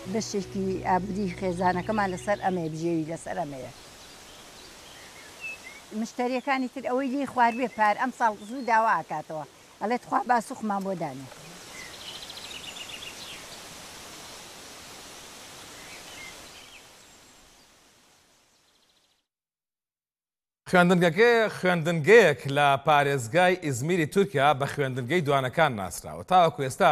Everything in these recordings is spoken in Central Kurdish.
بەشێکی ئابووری خێزانەکەمان لەسەر ئەمێ بژێوی لەسەر ئەمەیە. مشتریەکانی تر ئەوەی لێ خواردبێ پار ئەم ساڵ زوو داوا ئاکاتەوە ئەڵێت خوا باسوخمان بۆ دانێ. خوێندنگەیەک لە پارێزگای ئیزمیری تورکیا بە خوێندنگەی دوانەکان ناسراوە. تاوەکو ئێستا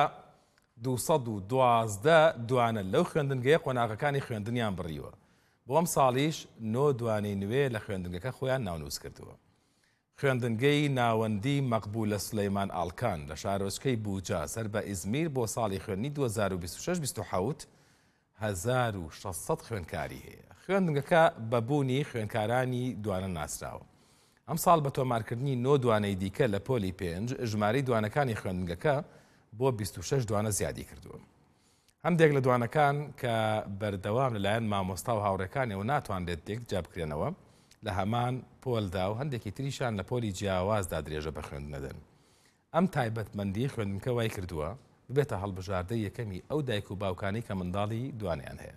212 دوانە لەو خوێندنگەیە قۆناغەکانی خوێندنیان بڕیوە. بۆ ئەم ساڵیش 9 دوانەی نوێ لە خوێندنگەکە خۆیان ناونووس کردووە. خوێندنگەی ناوەندی مەقبولە سولەیمان ئاڵکان لە شارۆچکەی بوجا سەر بە ئیزمیر بۆ ساڵی خوێندنی 2026-27 1600 خوێندکاری هەیە. خوێندنگەکە بەبوونی خوێندکارانی دوانە ناسراوە. ئەم ساڵ بە تۆمارکردنی 9 دوانەی دیکە لە پۆلی 5 ژمارەی دوانەکانی خوێندنگەکە بۆ 26 دوانە زیادی کردووە. هەندێک لە دوانەکان کە بەردەوام لەلایەن مامۆستا و هاوڕێکانەوە ناتوانرێت تێکجا بکرێنەوە لە هەمان پۆلدا و هەندێکی تریشان لە پۆلی جیاوازدا درێژە بە خوێندنەدەن. ئەم تایبەتمەندی خوێندنگەکە وای کردووە ببێتە هەڵبژاردەی یەکەمی ئەو دایک و باوکانی کە منداڵی دوانیان هەیە.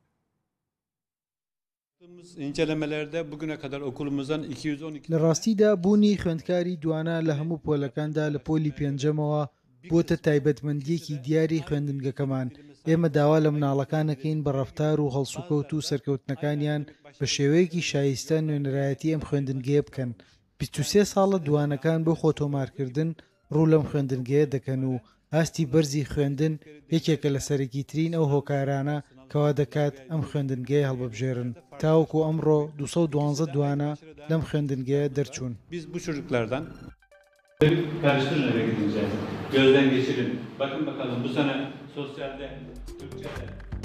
لە ڕاستیدا بوونی خوێندکاری دوانە لە هەموو پۆلەکاندا لە پۆلی پێنجەمەوە بۆتە تایبەتمەندیەکی دیاری خوێندنگەکەمان. ئێمە داوا لە مناڵەکانەکەین بە ڕەفتار و هەڵسوکەوت و سەرکەوتنەکانیان بە شێوەیەکی شایستە نوێنەرایەتی ئەم خوێندنگەیە بکەن. 23 ساڵە دوانەکان بۆ خۆتۆمارکردن ڕوو لەم خوێندنگەیە دەکەن و هاستی بەرزی خوێندن یەکێکە لە سەرەکیترین ئەو هۆکارانە کەوا دەکات ئەم خوێندنگەیە هەڵبەبژێرن. تاوەکو ئەمڕۆ 212 دوانە لەم خوێندنگەیە دەرچوون. Karıştırın eve gidince. Gözden geçirin. Bakın bakalım bu sene sosyalde Türkçe'de